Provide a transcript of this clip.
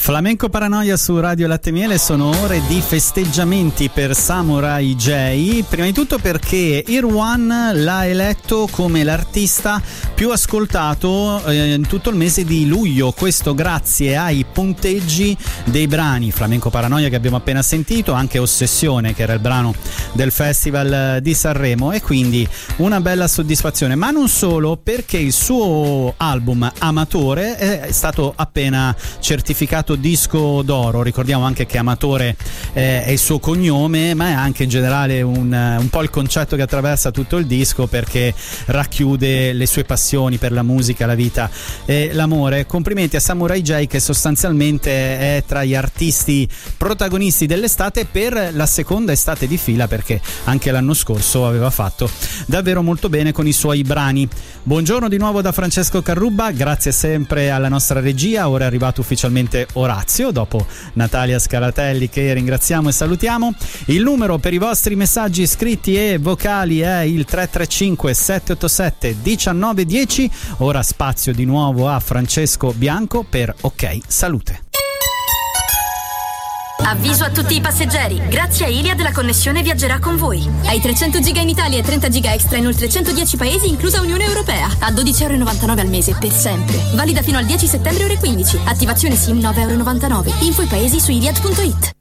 Flamenco Paranoia su Radio Latte Miele. Sono ore di festeggiamenti per Samurai J. Prima di tutto perché Irwan l'ha eletto come l'artista più ascoltato in tutto il mese di luglio. Questo grazie ai punteggi dei brani Flamenco Paranoia che abbiamo appena sentito, anche Ossessione che era il brano del Festival di Sanremo, e quindi una bella soddisfazione. Ma non solo, perché il suo album Amatore è stato appena certificato disco d'oro. Ricordiamo anche che Amatore è il suo cognome, ma è anche in generale un po' il concetto che attraversa tutto il disco, perché racchiude le sue passioni per la musica, la vita e l'amore. Complimenti a Samurai J, che sostanzialmente è tra gli artisti protagonisti dell'estate per la seconda estate di fila, perché anche l'anno scorso aveva fatto davvero molto bene con i suoi brani. Buongiorno di nuovo da Francesco Carrubba, grazie sempre alla nostra regia. Ora è arrivato ufficialmente Orazio, dopo Natalia Scaratelli, che ringraziamo e salutiamo. Il numero per i vostri messaggi scritti e vocali è il 335 787 1910. Ora spazio di nuovo a Francesco Bianco per Ok Salute. Avviso a tutti i passeggeri, grazie a Iliad la connessione viaggerà con voi. Hai 300 giga in Italia e 30 giga extra in oltre 110 paesi, inclusa Unione Europea, a €12,99 al mese per sempre. Valida fino al 10 settembre ore 15. Attivazione SIM €9,99. Info i paesi su iliad.it.